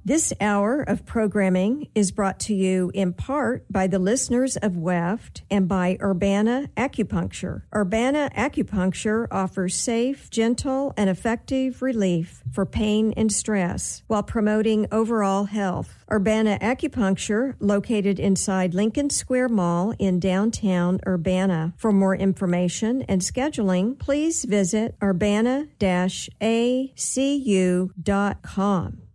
This hour of programming is brought to you in part by the listeners of WEFT and by Urbana Acupuncture. Urbana Acupuncture offers safe, gentle, and effective relief for pain and stress while promoting overall health. Urbana Acupuncture, located inside Lincoln Square Mall in downtown Urbana. For more information and scheduling, please visit urbana-acu.com.